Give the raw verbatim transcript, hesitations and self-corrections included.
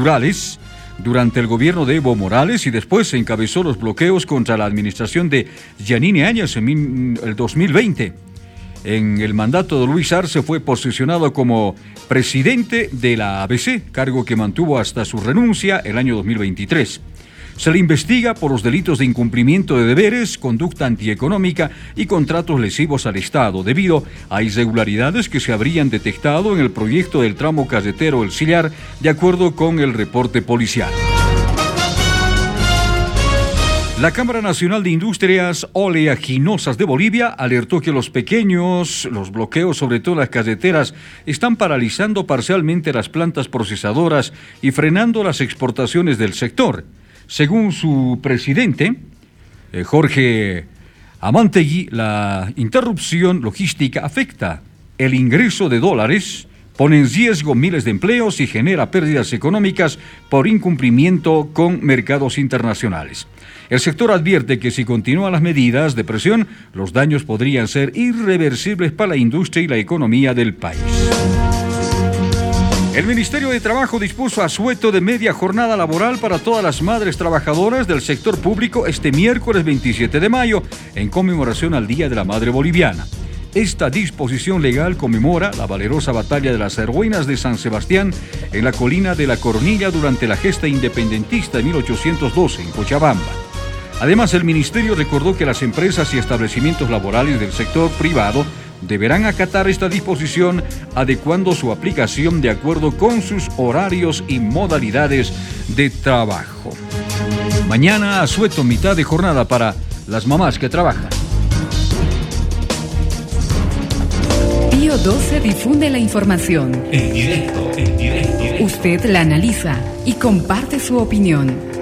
naturales durante el gobierno de Evo Morales y después encabezó los bloqueos contra la administración de Yanine Áñez en el dos mil veinte. En el mandato de Luis Arce fue posicionado como presidente de la A B C, cargo que mantuvo hasta su renuncia el año dos mil veintitrés. Se le investiga por los delitos de incumplimiento de deberes, conducta antieconómica y contratos lesivos al Estado, debido a irregularidades que se habrían detectado en el proyecto del tramo carretero El Sillar, de acuerdo con el reporte policial. La Cámara Nacional de Industrias Oleaginosas de Bolivia alertó que los pequeños, los bloqueos, sobre todo las carreteras, están paralizando parcialmente las plantas procesadoras y frenando las exportaciones del sector. Según su presidente, eh, Jorge Amantegui, la interrupción logística afecta el ingreso de dólares, pone en riesgo miles de empleos y genera pérdidas económicas por incumplimiento con mercados internacionales. El sector advierte que si continúan las medidas de presión, los daños podrían ser irreversibles para la industria y la economía del país. El Ministerio de Trabajo dispuso asueto de media jornada laboral para todas las madres trabajadoras del sector público este miércoles veintisiete de mayo, en conmemoración al Día de la Madre Boliviana. Esta disposición legal conmemora la valerosa batalla de las heroínas de San Sebastián en la colina de la Coronilla durante la gesta independentista de mil ochocientos doce en Cochabamba. Además, el Ministerio recordó que las empresas y establecimientos laborales del sector privado deberán acatar esta disposición, adecuando su aplicación de acuerdo con sus horarios y modalidades de trabajo. Mañana, asueto mitad de jornada para las mamás que trabajan. Pío doce difunde la información. En directo, en directo. Usted la analiza y comparte su opinión.